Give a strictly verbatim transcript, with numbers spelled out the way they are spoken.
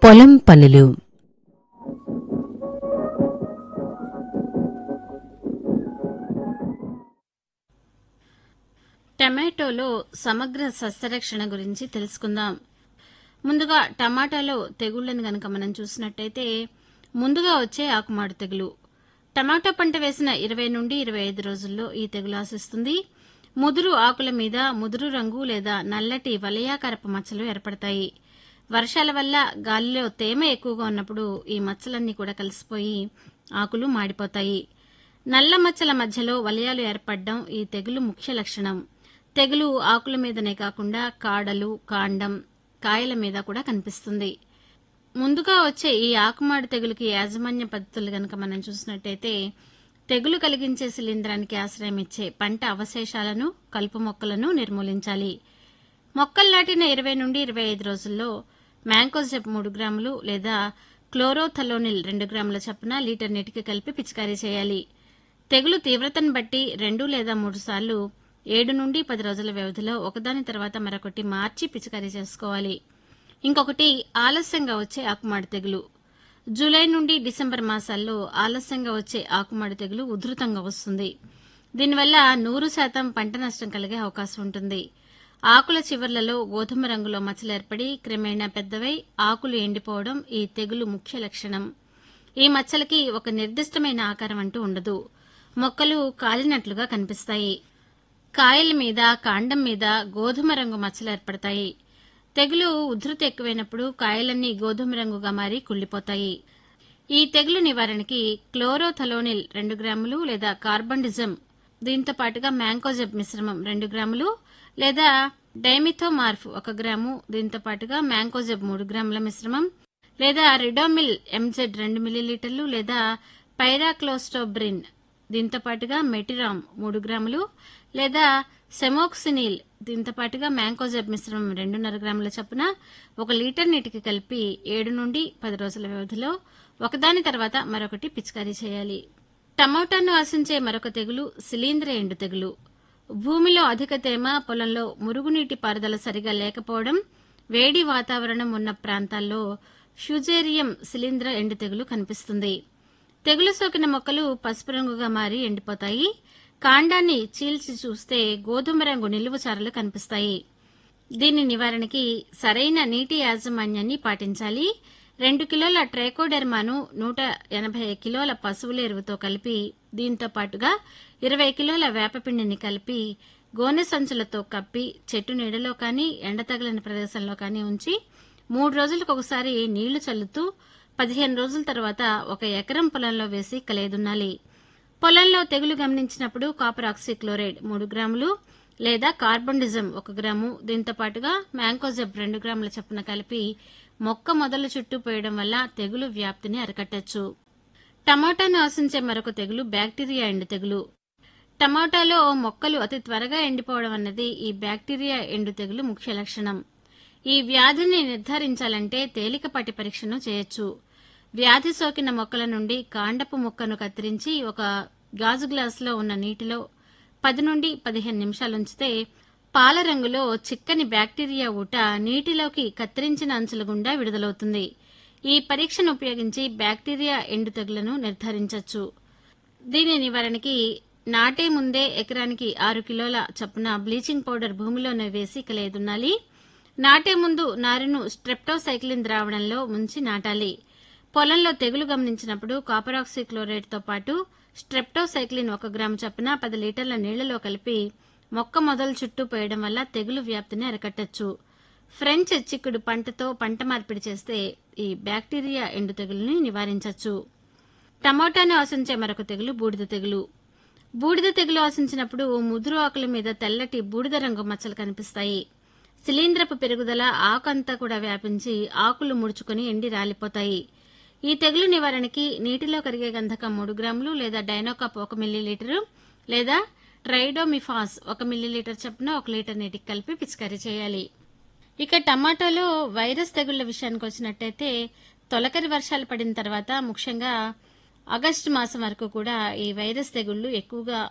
పొలం పనులు. టమాటోలో సమగ్ర సస్యరక్షణ గురించి తెలుసుకుందాం. ముందుగా టమాటాలో తెగుళ్లను గనక మనం చూసినట్టయితే ముందుగా వచ్చే ఆకుమాడు తెగులు. టమాటో పంట వేసిన ఇరవై నుండి ఇరవై ఐదు రోజుల్లో ఈ తెగులు ఆశిస్తుంది. ముదురు ఆకుల మీద ముదురు రంగు లేదా నల్లటి వలయాకారపు మచ్చలు ఏర్పడతాయి. వర్షాల వల్ల గాలిలో తేమ ఎక్కువగా ఉన్నప్పుడు ఈ మచ్చలన్నీ కూడా కలిసిపోయి ఆకులు మాడిపోతాయి. నల్ల మచ్చల మధ్యలో వలయాలు ఏర్పడడం ఈ తెగులు ముఖ్య లక్షణం. తెగులు ఆకుల మీదనే కాకుండా కాడలు, కాండం, కాయల మీద కూడా కనిపిస్తుంది. ముందుగా వచ్చే ఈ ఆకుమాడి తెగులుకి యాజమాన్య పద్ధతులు గనక మనం చూసినట్టయితే తెగులు కలిగించే శిలీంధ్రానికి ఆశ్రయం ఇచ్చే పంట అవశేషాలను, కలుపు మొక్కలను నిర్మూలించాలి. మొక్కలు నాటిన ఇరవై నుండి ఇరవై ఐదు రోజుల్లో మ్యాంకోజెబ్ మూడు గ్రాములు లేదా క్లోరోథలోనిల్ రెండు గ్రాముల చొప్పున లీటర్ నీటికి కలిపి పిచికారీ చేయాలి. తెగులు తీవ్రతను బట్టి రెండు లేదా మూడు సార్లు ఏడు నుండి పది రోజుల వ్యవధిలో ఒకదాని తర్వాత మరొకటి మార్చి పిచికారీ చేసుకోవాలి. ఇంకొకటి ఆలస్యంగా వచ్చే ఆకుమాడి తెగులు. జూలై నుండి డిసెంబర్ మాసాల్లో ఆలస్యంగా వచ్చే ఆకుమాడి తెగులు ఉధృతంగా వస్తుంది. దీనివల్ల నూరు శాతం పంట నష్టం కలిగే అవకాశం ఉంటుంది. ఆకుల చివర్లలో గోధుమ రంగులో మచ్చలు ఏర్పడి క్రమేణా పెద్దవై ఆకులు ఎండిపోవడం ఈ తెగులు ముఖ్య లక్షణం. ఈ మచ్చలకి ఒక నిర్దిష్టమైన ఆకారం అంటూ ఉండదు. మొక్కలు కాలినట్లుగా కనిపిస్తాయి. కాయల మీద, కాండం మీద గోధుమ రంగు మచ్చలు ఏర్పడతాయి. తెగులు ఉధృతి ఎక్కువైనప్పుడు కాయలన్నీ గోధుమ రంగుగా మారి కుళ్లిపోతాయి. ఈ తెగులు నివారణకి క్లోరోథలోనిల్ రెండు గ్రాములు లేదా కార్బండిజం, దీంతో పాటుగా మ్యాంకోజెబ్ మిశ్రమం రెండు గ్రాములు లేదా డైమిథోమార్ఫ్ ఒక గ్రాము, దీంతో పాటుగా మ్యాంకోజెబ్ మూడు గ్రాముల మిశ్రమం లేదా రిడోమిల్ ఎంజెడ్ రెండు మిల్లీలీటర్లు లేదా పైరాక్లోస్టోబ్రిన్, దీంతో పాటుగా మెటిరామ్ మూడు గ్రాములు లేదా సెమోక్సినిల్, దీంతో పాటుగా మ్యాంకోజెబ్ మిశ్రమం రెండున్నర గ్రాముల చొప్పున ఒక లీటర్ నీటికి కలిపి ఏడు నుండి పది రోజుల వ్యవధిలో ఒకదాని తర్వాత మరొకటి పిచికారీ చేయాలి. టమోటాను ఆశించే మరొక తెగులు శిలీంధ్ర ఎండు తెగులు. భూమిలో అధిక తేమ, పొలంలో మురుగునీటి పారుదల సరిగా లేకపోవడం, వేడి వాతావరణం ఉన్న ప్రాంతాల్లో ఫ్యూజేరియం శిలీంధ్ర ఎండు తెగులు కనిపిస్తుంది. తెగులు సోకిన మొక్కలు పసుపు రంగుగా మారి ఎండిపోతాయి. కాండాన్ని చీల్చి చూస్తే గోధుమ రంగు నిలువు చారలు కనిపిస్తాయి. దీని నివారణకి సరైన నీటి యాజమాన్యాన్ని పాటించాలి. రెండు కిలోల ట్రైకోడెర్మాను నూట ఎనభై కిలోల పశువుల ఎరువుతో కలిపి, దీంతో పాటుగా ఇరవై కిలోల వేపపిండిని కలిపి గోనె సంచులతో కప్పి చెట్టు నీడలో కానీ ఎండ తగిలిన ప్రదేశంలో కానీ ఉంచి మూడు రోజులకు ఒకసారి నీళ్లు చల్లుతూ పదిహేను రోజుల తర్వాత ఒక ఎకరం పొలంలో వేసి కలేదున్నాలి. పొలంలో తెగులు గమనించినప్పుడు కాపర్ ఆక్సిక్లోరైడ్ మూడు గ్రాములు లేదా కార్బండిజం ఒక గ్రాము, దీంతో పాటుగా మ్యాంకోజెబ్ రెండు గ్రాముల చొప్పున కలిపి మొక్క మొదలు చుట్టూ పోయడం వల్ల తెగులు వ్యాప్తిని అరికట్టచ్చు. టమాటాను ఆశించే మరొక తెగులు బ్యాక్టీరియా ఎండు తెగులు. టమాటాలో మొక్కలు అతి త్వరగా ఎండిపోవడం అన్నది ఈ బ్యాక్టీరియా ఎండు తెగులు ముఖ్య లక్షణం. ఈ వ్యాధిని నిర్ధారించాలంటే తేలికపాటి పరీక్షను చేయొచ్చు. వ్యాధి సోకిన మొక్కల నుండి కాండపు ముక్కను కత్తిరించి ఒక గాజు గ్లాసులో ఉన్న నీటిలో పది నుండి పదిహేను నిమిషాలుంచితే పాల రంగులో చిక్కని బ్యాక్టీరియా ఊట నీటిలోకి కత్తిరించిన అంచుల గుండా విడుదలవుతుంది. ఈ పరీక్షను ఉపయోగించి బ్యాక్టీరియా ఎండు తెగులను నిర్ధారించవచ్చు. దీని నివారణకి నాటే ముందే ఎకరానికి ఆరు కిలోల చొప్పున బ్లీచింగ్ పౌడర్ భూమిలోనే వేసి కలేదున్నాలి. నాటే ముందు నారును స్ట్రెప్టోసైక్లిన్ ద్రావణంలో ముంచి నాటాలి. పొలంలో తెగులు గమనించినప్పుడు కాపర్ ఆక్సిక్లోరైడ్ తో పాటు స్ట్రెప్టోసైక్లిన్ ఒక గ్రాము చొప్పున పది లీటర్ల నీళ్లలో కలిపి మొక్క మొదలు చుట్టూ పోయడం వల్ల తెగులు వ్యాప్తిని అరికట్టచ్చు. ఫ్రెంచ్ చిక్కుడు పంటతో పంట మార్పిడి చేస్తే ఈ బ్యాక్టీరియా ఎండు తెగులుని నివారించవచ్చు. టమోటాను ఆశించే మరొక తెగులు బూడిద తెగులు. బూడిద తెగులు ఆశించినప్పుడు ముదురు ఆకుల మీద తెల్లటి బూడిద రంగు మచ్చలు కనిపిస్తాయి. శిలీంధ్రపు పెరుగుదల ఆకంతా కూడా వ్యాపించి ఆకులు ముడుచుకుని ఎండి రాలిపోతాయి. ఈ తెగులు నివారణకి నీటిలో కరిగే గంధకం మూడు గ్రాములు లేదా డైనోకాప్ ఒక మిల్లీలీటరు లేదా ట్రైడోమిఫాస్ ఒక మిల్లీలీటర్ చొప్పున ఒక లీటర్ నీటికి కలిపి పిచికారీ చేయాలి. ఇక టమాటాలో వైరస్ తెగుళ్ల విషయానికి వచ్చినట్టయితే తొలకరి వర్షాలు పడిన తర్వాత ముఖ్యంగా ఆగస్టు మాసం వరకు కూడా ఈ వైరస్ తెగుళ్లు ఎక్కువగా